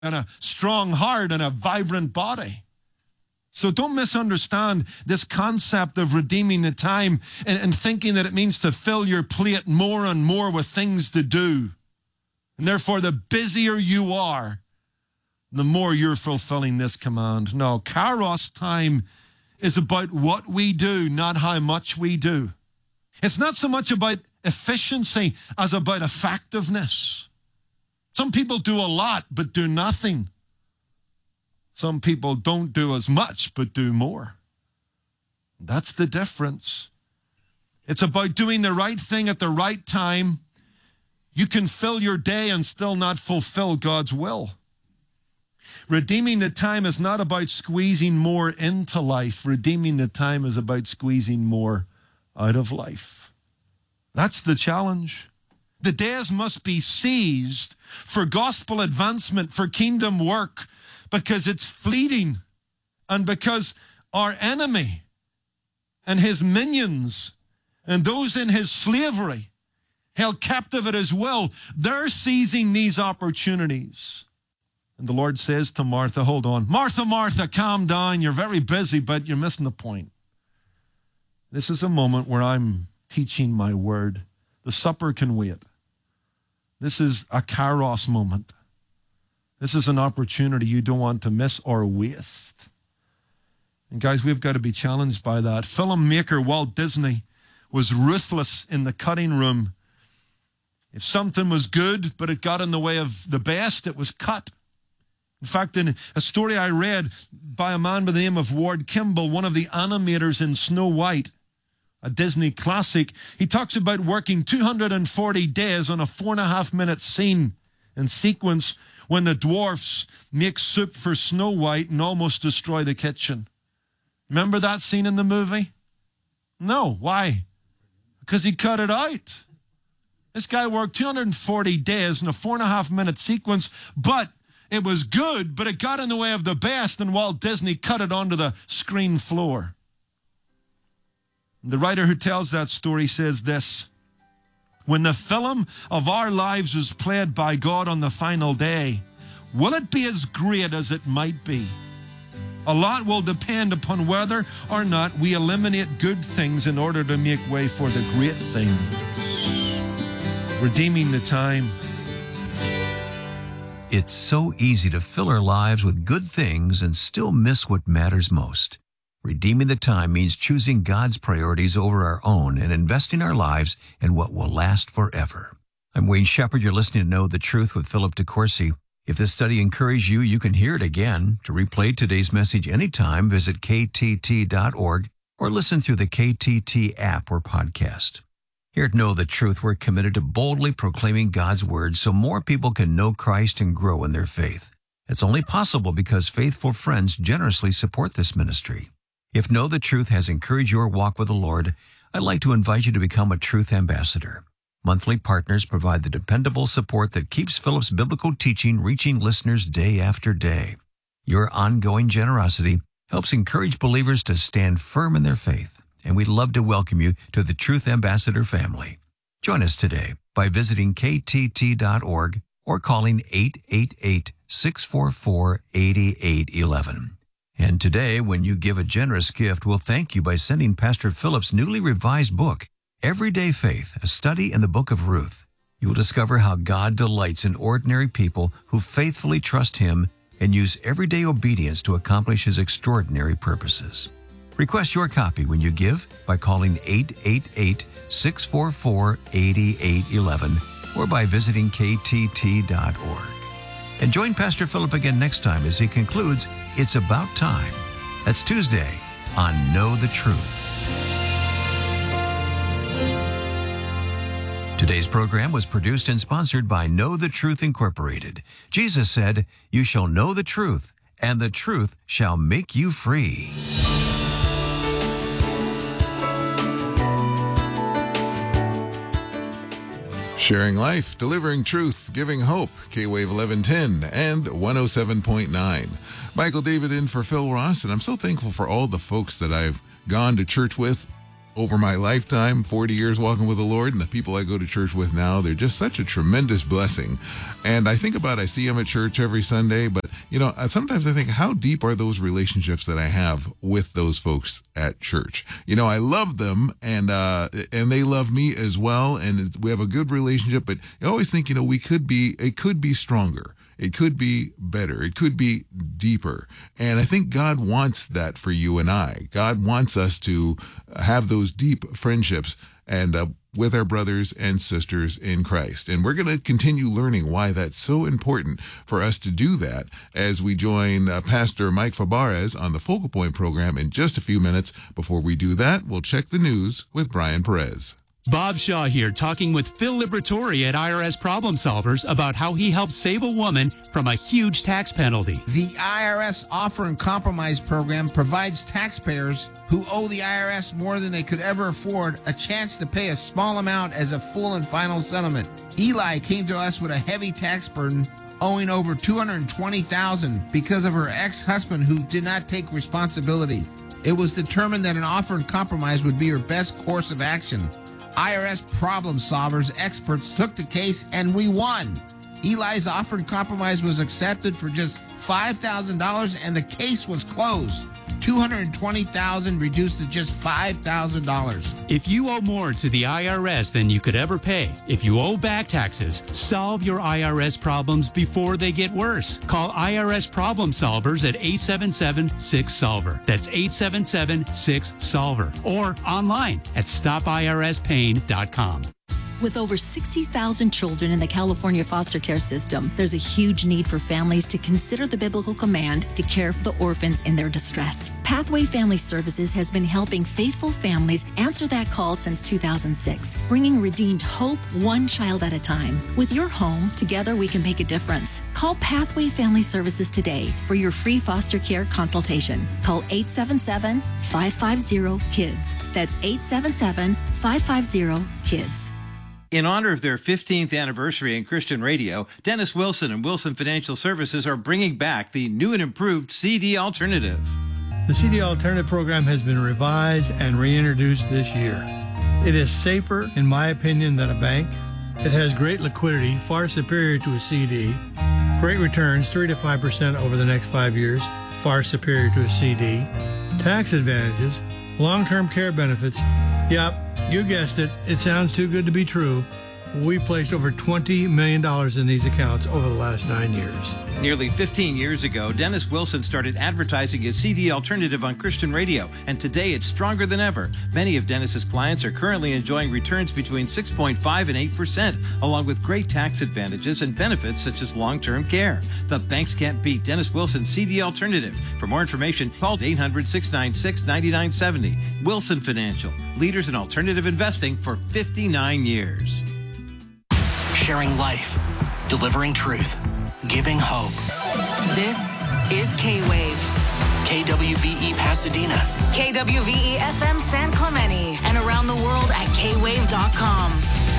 and a strong heart and a vibrant body. So don't misunderstand this concept of redeeming the time and thinking that it means to fill your plate more and more with things to do. And therefore, the busier you are, the more you're fulfilling this command. No, Kairos time is about what we do, not how much we do. It's not so much about efficiency as about effectiveness. Some people do a lot but do nothing. Some people don't do as much but do more. That's the difference. It's about doing the right thing at the right time. You can fill your day and still not fulfill God's will. Redeeming the time is not about squeezing more into life. Redeeming the time is about squeezing more out of life. That's the challenge. The days must be seized for gospel advancement, for kingdom work, because it's fleeting and because our enemy and his minions and those in his slavery, held captive at his will, they're seizing these opportunities. And the Lord says to Martha, hold on. Martha, Martha, calm down. You're very busy, but you're missing the point. This is a moment where I'm teaching my word. The supper can wait. This is a Kairos moment. This is an opportunity you don't want to miss or waste. And guys, we've got to be challenged by that. Filmmaker Walt Disney was ruthless in the cutting room. If something was good, but it got in the way of the best, it was cut. In fact, in a story I read by a man by the name of Ward Kimball, one of the animators in Snow White, a Disney classic, he talks about working 240 days on a 4.5-minute scene and sequence when the dwarfs make soup for Snow White and almost destroy the kitchen. Remember that scene in the movie? No. Why? Because he cut it out. This guy worked 240 days in a 4.5-minute sequence, but it was good, but it got in the way of the best, and Walt Disney cut it onto the screen floor. The writer who tells that story says this: when the film of our lives is played by God on the final day, will it be as great as it might be? A lot will depend upon whether or not we eliminate good things in order to make way for the great things. Redeeming the time. It's so easy to fill our lives with good things and still miss what matters most. Redeeming the time means choosing God's priorities over our own and investing our lives in what will last forever. I'm Wayne Shepherd. You're listening to Know the Truth with Philip DeCourcy. If this study encouraged you, you can hear it again. To replay today's message anytime, visit ktt.org or listen through the KTT app or podcast. Here at Know the Truth, we're committed to boldly proclaiming God's Word so more people can know Christ and grow in their faith. It's only possible because faithful friends generously support this ministry. If Know the Truth has encouraged your walk with the Lord, I'd like to invite you to become a Truth Ambassador. Monthly partners provide the dependable support that keeps Philip's biblical teaching reaching listeners day after day. Your ongoing generosity helps encourage believers to stand firm in their faith, and we'd love to welcome you to the Truth Ambassador family. Join us today by visiting ktt.org or calling 888-644-8811. And today, when you give a generous gift, we'll thank you by sending Pastor Philip's newly revised book, Everyday Faith, a study in the book of Ruth. You will discover how God delights in ordinary people who faithfully trust Him and use everyday obedience to accomplish His extraordinary purposes. Request your copy when you give by calling 888-644-8811 or by visiting ktt.org. And join Pastor Philip again next time as he concludes It's About Time. That's Tuesday on Know the Truth. Today's program was produced and sponsored by Know the Truth Incorporated. Jesus said, "You shall know the truth, and the truth shall make you free." Sharing life, delivering truth, giving hope. K-Wave 1110 and 107.9. Michael David in for Phil Ross, and I'm so thankful for all the folks that I've gone to church with over my lifetime, 40 years walking with the Lord, and the people I go to church with now, they're just such a tremendous blessing. And I see them at church every Sunday, but sometimes I think, how deep are those relationships that I have with those folks at church? I love them, and they love me as well, and we have a good relationship, but I always think, it could be stronger. It could be better. It could be deeper. And I think God wants that for you and I. God wants us to have those deep friendships and with our brothers and sisters in Christ. And we're going to continue learning why that's so important for us to do that as we join Pastor Mike Fabarez on the Focal Point program in just a few minutes. Before we do that, we'll check the news with Brian Perez. Bob Shaw here, talking with Phil Liberatore at IRS Problem Solvers about how he helped save a woman from a huge tax penalty. The IRS Offer and Compromise program provides taxpayers who owe the IRS more than they could ever afford a chance to pay a small amount as a full and final settlement. Eli came to us with a heavy tax burden, owing over $220,000 because of her ex-husband who did not take responsibility. It was determined that an offer and compromise would be her best course of action. IRS Problem Solvers experts took the case and we won. Eli's offer and compromise was accepted for just $5,000 and the case was closed. $220,000 reduced to just $5,000. If you owe more to the IRS than you could ever pay, if you owe back taxes, solve your IRS problems before they get worse. Call IRS Problem Solvers at 877-6-SOLVER. That's 877-6-SOLVER. Or online at stopirspain.com. With over 60,000 children in the California foster care system, there's a huge need for families to consider the biblical command to care for the orphans in their distress. Pathway Family Services has been helping faithful families answer that call since 2006, bringing redeemed hope one child at a time. With your home, together we can make a difference. Call Pathway Family Services today for your free foster care consultation. Call 877-550-KIDS. That's 877-550-KIDS. In honor of their 15th anniversary in Christian radio, Dennis Wilson and Wilson Financial Services are bringing back the new and improved CD Alternative. The CD Alternative program has been revised and reintroduced this year. It is safer, in my opinion, than a bank. It has great liquidity, far superior to a CD. Great returns, 3 to 5% over the next 5 years, far superior to a CD. Tax advantages, long-term care benefits. Yep, you guessed it. It sounds too good to be true. We placed over $20 million in these accounts over the last 9 years. Nearly 15 years ago, Dennis Wilson started advertising his CD Alternative on Christian radio, and today it's stronger than ever. Many of Dennis's clients are currently enjoying returns between 6.5 and 8%, along with great tax advantages and benefits such as long-term care. The banks can't beat Dennis Wilson's CD Alternative. For more information, call 800-696-9970. Wilson Financial, leaders in alternative investing for 59 years. Sharing life, delivering truth, giving hope. This is K-Wave. KWVE Pasadena. KWVE FM San Clemente. And around the world at kwave.com.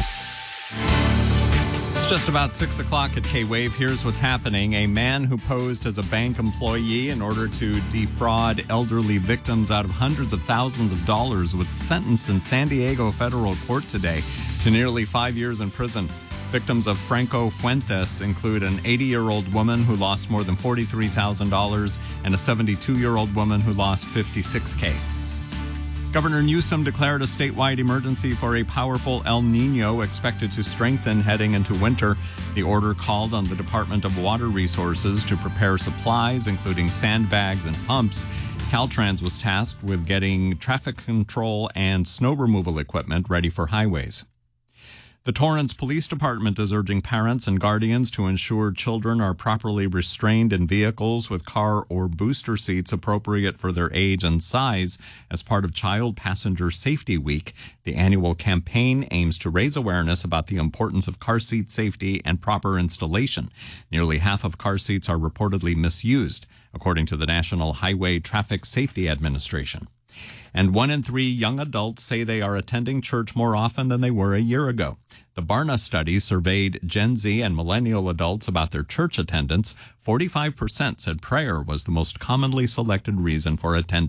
It's just about 6 o'clock at K-Wave. Here's what's happening. A man who posed as a bank employee in order to defraud elderly victims out of hundreds of thousands of dollars was sentenced in San Diego federal court today to nearly 5 years in prison. Victims of Franco Fuentes include an 80-year-old woman who lost more than $43,000 and a 72-year-old woman who lost $56K. Governor Newsom declared a statewide emergency for a powerful El Nino expected to strengthen heading into winter. The order called on the Department of Water Resources to prepare supplies, including sandbags and pumps. Caltrans was tasked with getting traffic control and snow removal equipment ready for highways. The Torrance Police Department is urging parents and guardians to ensure children are properly restrained in vehicles with car or booster seats appropriate for their age and size as part of Child Passenger Safety Week. The annual campaign aims to raise awareness about the importance of car seat safety and proper installation. Nearly half of car seats are reportedly misused, according to the National Highway Traffic Safety Administration. And 1 in 3 young adults say they are attending church more often than they were a year ago. The Barna study surveyed Gen Z and millennial adults about their church attendance. 45% said prayer was the most commonly selected reason for attending.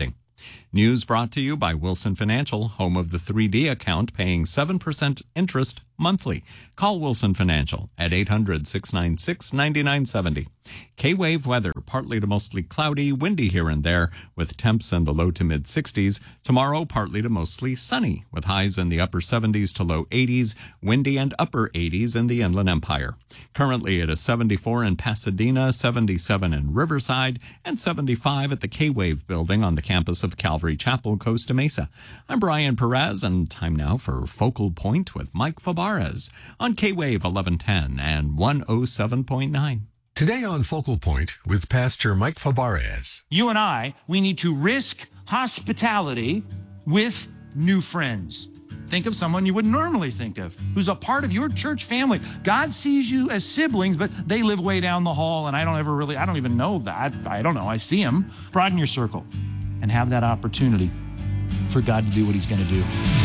News brought to you by Wilson Financial, home of the 3D account, paying 7% interest monthly. Call Wilson Financial at 800-696-9970. K-Wave weather, partly to mostly cloudy, windy here and there, with temps in the low to mid-60s. Tomorrow, partly to mostly sunny, with highs in the upper 70s to low 80s, windy and upper 80s in the Inland Empire. Currently, it is 74 in Pasadena, 77 in Riverside, and 75 at the K-Wave building on the campus of Calvary Chapel, Costa Mesa. I'm Brian Perez, and time now for Focal Point with Mike Fabarez on K-Wave 1110 and 107.9. Today on Focal Point with Pastor Mike Fabarez. You and we need to risk hospitality with new friends. Think of someone you wouldn't normally think of, who's a part of your church family. God sees you as siblings, but they live way down the hall, and I don't even know that. I don't know. I see them. Broaden your circle and have that opportunity for God to do what he's going to do.